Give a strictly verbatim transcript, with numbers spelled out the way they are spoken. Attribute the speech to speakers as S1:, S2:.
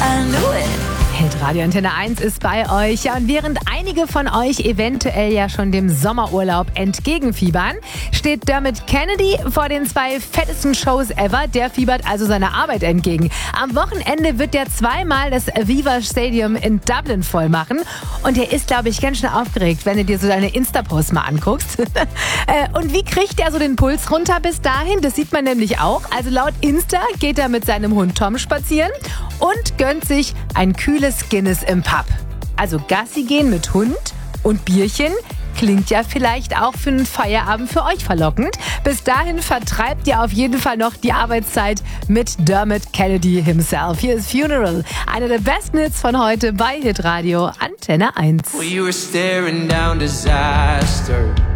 S1: I knew it.
S2: Hitradio Antenne eins ist bei euch. Ja, und während einige von euch eventuell ja schon dem Sommerurlaub entgegenfiebern, steht Dermot Kennedy vor den zwei fettesten Shows ever. Der fiebert also seiner Arbeit entgegen. Am Wochenende wird der zweimal das Aviva Stadium in Dublin voll machen. Und er ist, glaube ich, ganz schön aufgeregt, wenn du dir so deine Insta-Posts mal anguckst. Und wie kriegt er so den Puls runter bis dahin? Das sieht man nämlich auch. Also laut Insta geht er mit seinem Hund Tom spazieren und gönnt sich ein kühles Guinness im Pub. Also Gassi gehen mit Hund und Bierchen klingt ja vielleicht auch für einen Feierabend für euch verlockend. Bis dahin vertreibt ihr auf jeden Fall noch die Arbeitszeit mit Dermot Kennedy himself. Hier ist Funeral, einer der besten Hits von heute bei Hitradio Antenne eins.
S3: Well, you were staring down disaster.